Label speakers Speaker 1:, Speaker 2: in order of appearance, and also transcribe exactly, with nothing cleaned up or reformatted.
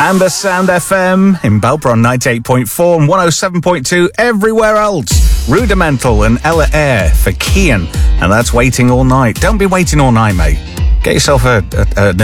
Speaker 1: And the Sound F M in Belper on ninety-eight point four and one oh seven point two everywhere else. Rudimental and Ella Air for Kian. And that's Waiting All Night. Don't be waiting all night, mate. Get yourself a, a, a